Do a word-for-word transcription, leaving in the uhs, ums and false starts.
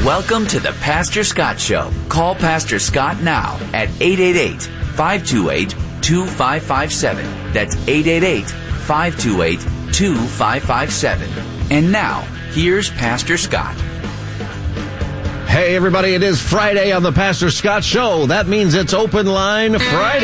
Welcome to the Pastor Scott Show. Call Pastor Scott now at eight eight eight, five two eight, two five five seven. That's eight eight eight, five two eight, two five five seven. And now, here's Pastor Scott. Hey, everybody, it is Friday on the Pastor Scott Show. That means it's Open Line Friday.